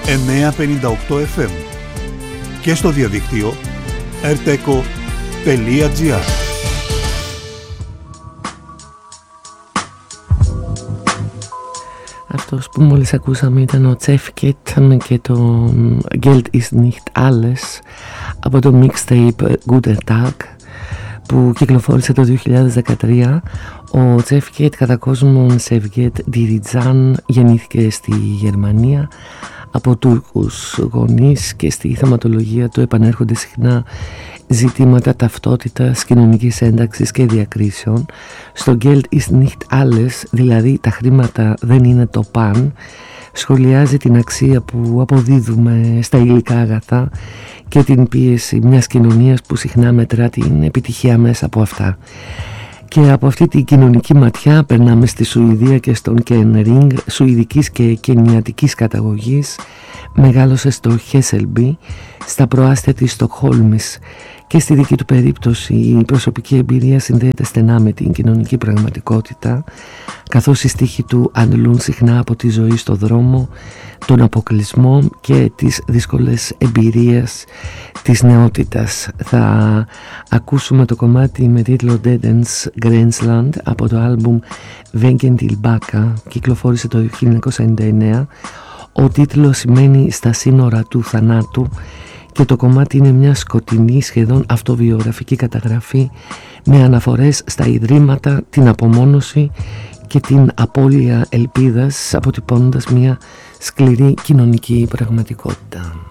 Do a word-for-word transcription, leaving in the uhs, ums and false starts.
εννιακόσια πενήντα οκτώ εφ εμ και στο διαδίκτυο ερτέκο τελεία τζι άρ. Αυτός που μόλις ακούσαμε ήταν ο Chefkett και το Geld ist nicht alles από το mixtape Guter Tag που κυκλοφόρησε το δύο χιλιάδες δεκατρία. Ο Chefkett, κατά κόσμον Sevget Dirizan, γεννήθηκε στη Γερμανία από Τούρκους γονείς και στη θεματολογία του επανέρχονται συχνά ζητήματα ταυτότητας, κοινωνικής ένταξης και διακρίσεων. Στο Geld ist nicht alles, δηλαδή τα χρήματα δεν είναι το παν, σχολιάζει την αξία που αποδίδουμε στα υλικά αγαθά και την πίεση μιας κοινωνίας που συχνά μετρά την επιτυχία μέσα από αυτά. Και από αυτή την κοινωνική ματιά περνάμε στη Σουηδία και στον Κεν Ring, σουηδικής και κενιατικής καταγωγής. Μεγάλωσε στο Χέσελμπι, στα προάστια της Στοκχόλμης, και στη δική του περίπτωση η προσωπική εμπειρία συνδέεται στενά με την κοινωνική πραγματικότητα, καθώς οι στίχοι του αντλούν συχνά από τη ζωή στο δρόμο, τον αποκλεισμό και τις δύσκολες εμπειρίες της νεότητας. Θα ακούσουμε το κομμάτι με τίτλο Dedens Grensland από το άλμπουμ Wegen till Baka, κυκλοφόρησε το χίλια εννιακόσια ενενήντα εννέα. Ο τίτλος σημαίνει «Στα σύνορα του θανάτου» και το κομμάτι είναι μια σκοτεινή, σχεδόν αυτοβιογραφική καταγραφή με αναφορές στα ιδρύματα, την απομόνωση και την απώλεια ελπίδας, αποτυπώνοντας μια σκληρή κοινωνική πραγματικότητα.